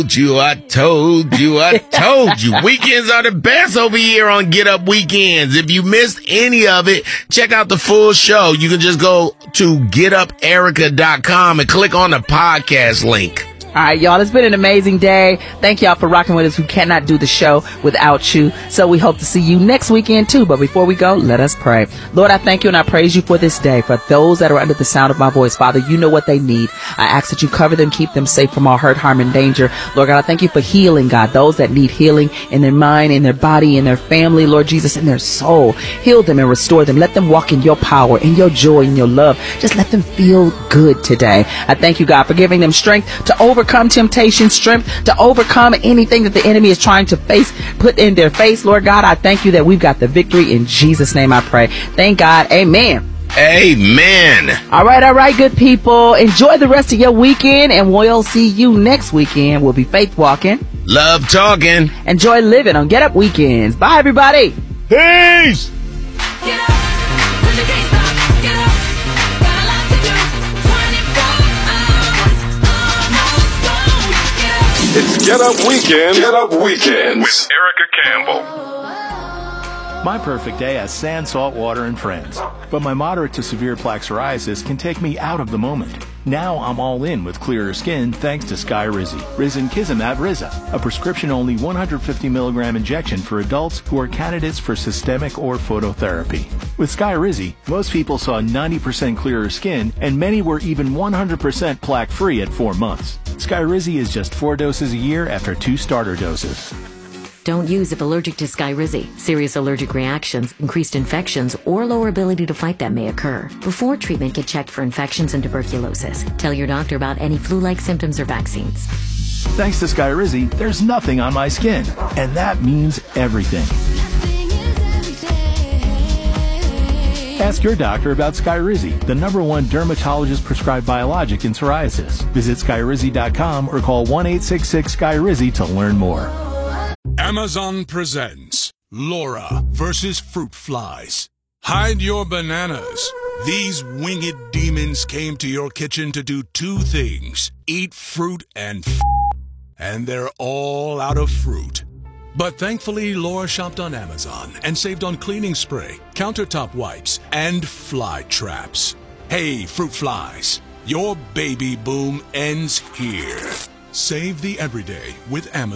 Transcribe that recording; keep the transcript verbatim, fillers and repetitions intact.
you, I told you, I told you. Weekends are the best over here on Get Up Weekends. If you missed any of it, check out the full show. You can just go to get up erica dot com and click on the podcast link. All right, y'all, it's been an amazing day. Thank y'all for rocking with us. We cannot do the show without you. So we hope to see you next weekend, too. But before we go, let us pray. Lord, I thank you and I praise you for this day. For those that are under the sound of my voice, Father, you know what they need. I ask that you cover them, keep them safe from all hurt, harm, and danger. Lord God, I thank you for healing, God. Those that need healing in their mind, in their body, in their family, Lord Jesus, in their soul. Heal them and restore them. Let them walk in your power, in your joy, in your love. Just let them feel good today. I thank you, God, for giving them strength to overcome Overcome temptation, strength to overcome anything that the enemy is trying to face, put in their face. Lord God, I thank you that we've got the victory. In Jesus' name I pray. Thank God. Amen. Amen. All right, all right, good people. Enjoy the rest of your weekend, and we'll see you next weekend. We'll be faith walking, love talking, enjoy living on Get Up Weekends. Bye, everybody. Peace. Get up. You can't stop. Get up. Got a lot to do. twenty-four hours. Almost gone. Get up. It's Get Up Weekend. Get Up Weekends with Erica Campbell. My perfect day has sand, salt water, and friends. But my moderate to severe plaque psoriasis can take me out of the moment. Now I'm all in with clearer skin thanks to Skyrizi. Risankizumab Riza, a prescription-only one hundred fifty milligram injection for adults who are candidates for systemic or phototherapy. With Skyrizi, most people saw ninety percent clearer skin, and many were even one hundred percent plaque-free at four months. Skyrizi is just four doses a year after two starter doses. Don't use if allergic to Skyrizi. Serious allergic reactions, increased infections, or lower ability to fight them may occur. Before treatment, get checked for infections and tuberculosis. Tell your doctor about any flu-like symptoms or vaccines. Thanks to Skyrizi, there's nothing on my skin. And that means everything. Ask your doctor about Skyrizi, the number one dermatologist-prescribed biologic in psoriasis. Visit skyrizi dot com or call one eight six six Skyrizi to learn more. Amazon presents Laura versus Fruit Flies. Hide your bananas. These winged demons came to your kitchen to do two things: eat fruit and f***, and they're all out of fruit. But thankfully, Laura shopped on Amazon and saved on cleaning spray, countertop wipes, and fly traps. Hey, fruit flies, your baby boom ends here. Save the everyday with Amazon.